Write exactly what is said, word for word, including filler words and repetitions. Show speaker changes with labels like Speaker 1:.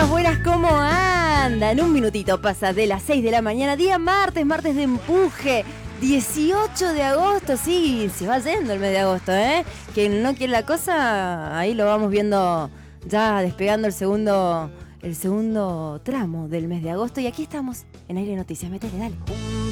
Speaker 1: buenas, buenas, ¿cómo andan? Un minutito pasa de las seis de la mañana, día martes, martes de empuje, dieciocho de agosto, sí, se va yendo el mes de agosto, ¿eh? Quien no quiere la cosa, ahí lo vamos viendo ya despegando el segundo, el segundo tramo del mes de agosto y aquí estamos en Aire Noticias, métele, dale.